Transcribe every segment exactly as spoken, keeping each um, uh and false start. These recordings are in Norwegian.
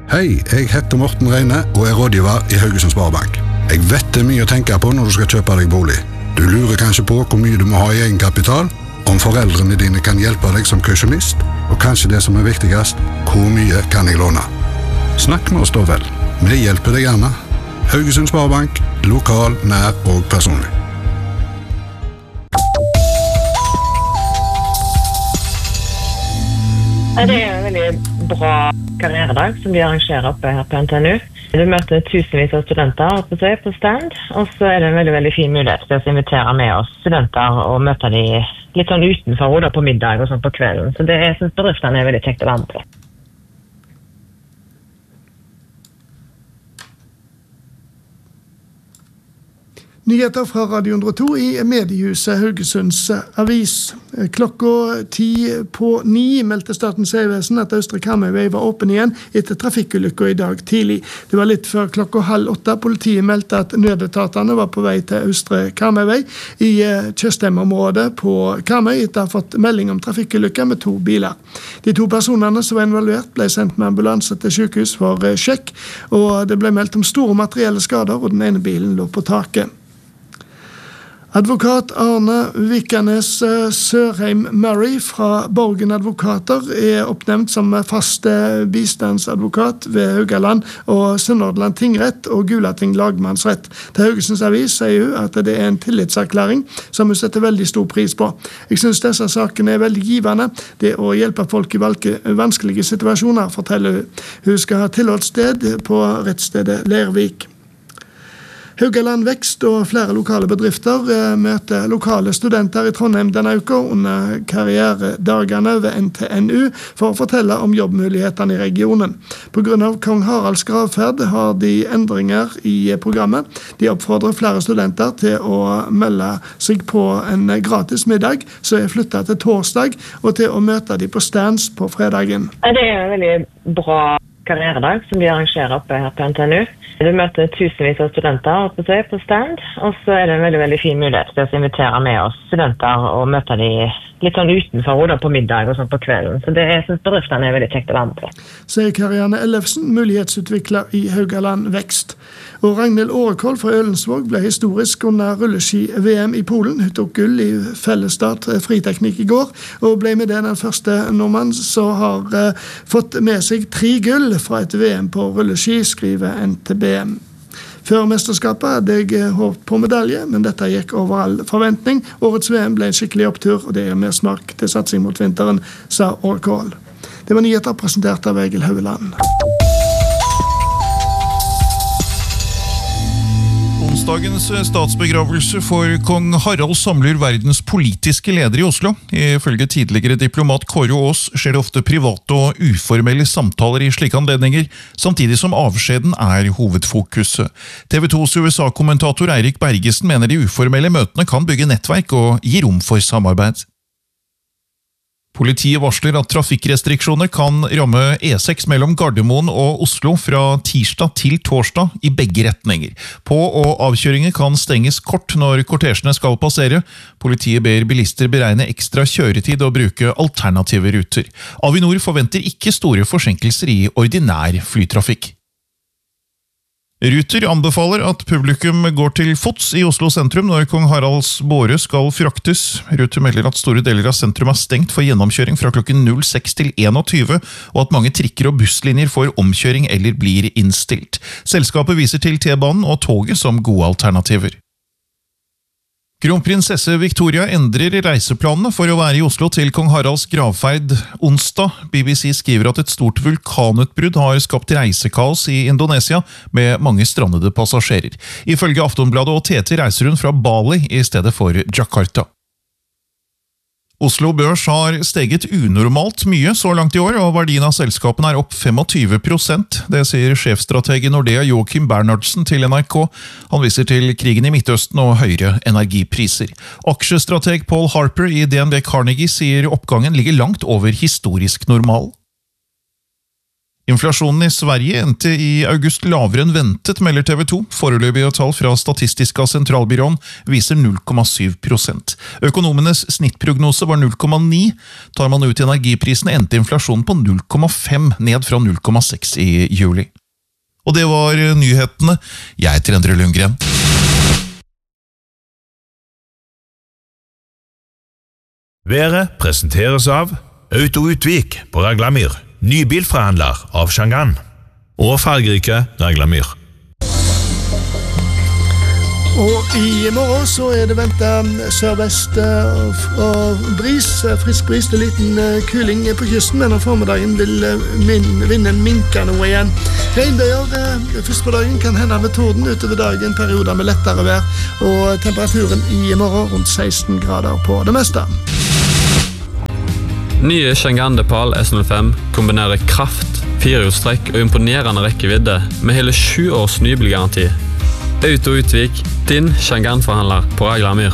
Hei, jeg heter Morten Reine og er rådgiver i Haugesund Sparebank. Jeg vet det er mye å tenke på når du skal kjøpe deg bolig. Du lurer kanskje på hvor mye du må ha i egenkapital, om foreldrene dine kan hjelpe deg som kausjonist, og kanskje det som er viktigst, hvor mye kan jeg låne? Snakk med oss da vel. Vi hjelper deg gjerne. Haugesund Sparebank, lokal, nær og personlig. Det er en veldig bra karrieredag som de arrangerer oppe her på N T N U. Du møter tusenvis av studenter oppe på stand, og så er det en veldig, veldig fin mulighet til å invitere med oss studenter og møte de litt sånn utenfor, da på middag og sånn på kvelden. Så det er, jeg synes bedriftene er veldig kjekt å være med på. Nyheter fra Radio hundre og to i mediehuset Haugesunds Avis. Klokka ti på ni meldte Statens vegvesen at Østre Karmøyvei var åpen igjen etter trafikkulykker i dag tidlig. Det var litt før klokka halv åtte. Politiet meldte at nødetatene var på vei til Østre Karmøyvei i Tjøstheim-området på Karmøy etter å ha fått melding om trafikkulykker med to biler. De to personene som var involvert ble sendt med ambulanse til sykehus for sjekk, og det ble meldt om store materielle skader, og den ene bilen lå på taket. Advokat Arne Vikanes Sørheim Murray fra Borgen Advokater er oppnevnt som fast bistandsadvokat ved Haugaland og Sunnhordland tingrett og Gulating lagmannsrett. Til Haugesunds Avis sier hun at det er en tillitserklæring som hun setter veldig stor pris på. Jeg synes disse sakene er veldig givende. Det å hjelpe folk i vanskelige situasjoner, forteller hun. Hun skal ha tilholdt sted på rettsstedet Lervik. Haugaland Vekst og flere lokale bedrifter møter lokale studenter i Trondheim denne uka under karrieredagene ved N T N U for å fortelle om jobbmulighetene i regionen. På grunn av Kong Haralds gravferd har de endringer i programmet. De oppfordrer flere studenter til å melde seg på en gratis middag som er flyttet til torsdag, og til å møte de på stands på fredagen. Det er en veldig bra karrieredag som de arrangerer oppe her på N T N U. Du møter tusenvis av studenter oppe på stand, og så er det en veldig, veldig fin mulighet til å invitere med oss studenter og møte de litt sånn utenfor, da på middag og sånn på kvelden. Så det er, jeg synes bedriftene er veldig kjekt å være med på. Sier Karianne Ellefsen, mulighetsutvikler i Haugaland Vekst. Og Ragnhild Årekoll fra Ølensvåg ble historisk under rulleski-V M i Polen. Hun tok gull i fellesstart friteknikk i går, og ble med det den første nordmann som har uh, fått med seg tre gull fra et V M på rulleski, skriver N T B. Før mesterskapet hadde jeg håpet på medalje, men dette gikk over all forventning. Årets V M ble en skikkelig opptur, og det er mer smak til satsing mot vinteren, sa Årekoll. Det var nyheter presentert av Egil Haugeland. Onsdagens statsbegravelse for kong Harald samler verdens politiske ledere i Oslo. Ifølge tidligere diplomat Kåre Aas skjer det ofte private og uformelle samtaler i slike anledninger, samtidig som avskjeden er hovedfokuset. T V tos U S A-kommentator Eirik Bergesen mener de uformelle møtene kan bygge nettverk og gi rom for samarbeid. Politiet varsler at trafikkrestriksjoner kan ramme E seks mellom Gardermoen og Oslo fra tirsdag til torsdag i begge retninger. På- og avkjøringer kan stenges kort når kortesjene skal passere. Politiet ber bilister beregne ekstra kjøretid og bruke alternative ruter. Avinor forventer ikke store forsinkelser i ordinær flytrafikk. Ruter anbefaler at publikum går til fots i Oslo sentrum når kong Haralds båre skal fraktes. Ruter melder at store deler av sentrum er stengt for gjennomkjøring fra klokken seks til tjueen, og at mange trikker og busslinjer får omkjøring eller blir innstilt. Selskapet viser til T-banen og toget som gode alternativer. Kronprinsesse Victoria endrer reiseplanene for å være i Oslo til kong Haralds gravferd onsdag. B B C skriver at et stort vulkanutbrudd har skapt reisekaos i Indonesia med mange strandede passasjerer. Ifølge Aftonbladet og T T reiser hun fra Bali i stedet for Jakarta. Oslo Børs har steget unormalt mye så langt i år, og verdien av selskapene er opp tjuefem prosent. Det sier sjefstrateg i Nordea Joachim Bernhardsen til N R K. Han viser til krigen i Midtøsten og høyere energipriser. Aksjestrateg Paul Harper i D N B Carnegie sier oppgangen ligger langt over historisk normal. Inflasjonen i Sverige endte i august lavere enn ventet, melder T V to. Foreløpige tall fra Statistiska sentralbyrån viser null komma syv prosent. Økonomenes snittprognose var null komma ni. Tar man ut energiprisene, endte inflasjonen på null komma fem, ned fra null komma seks i juli. Og det var nyhetene. Jeg heter Endre Lundgren. Været presenteres av Auto Utvik på Raglamyr, nybilforhandler av Shangan, og fargerike Raglamyr. Og i morgen så er det ventet sørvest og bris, frisk bris til liten kuling på kysten, men om formiddagen vil vinden minke noe igjen. Regnbøyer først på dagen kan hende ved torden, utover dagen perioder med lettere vær, og temperaturen i morgen rundt seksten grader på det meste. Nye Shangan Depal S null fem kombinerer kraft, firehjulstrekk og imponerende rekkevidde med hele sju års nybilgaranti. Auto Utvik, din Shangan-forhandler på Raglamyr.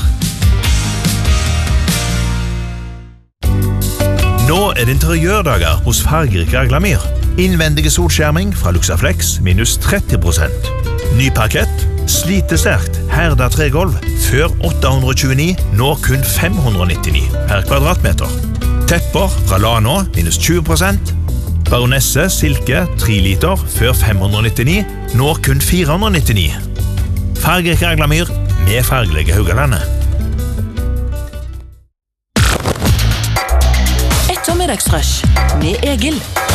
Nå er det interiørdager hos fargerike Raglamyr. Innvendige solskjerming fra Luxaflex minus tretti prosent. Ny parkett, slitesterkt, herda tregolv, før åtte hundre og tjueni, nå kun fem hundre og nittini per kvadratmeter. Tepper fra Lano minus tjue prosent. Baronesse Silke tre liter, før fem hundre og nittini, nå kun fire hundre og nittini. Fargerike Raglamyr med fargelige Haugalandet. Ettermiddagsrush med Egil.